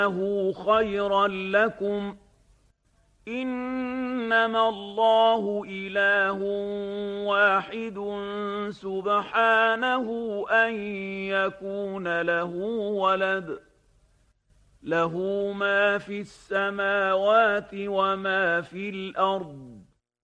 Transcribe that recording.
خيرا لكم إنما الله إله واحد سبحانه أن يكون له ولد له ما في السماوات وما في الأرض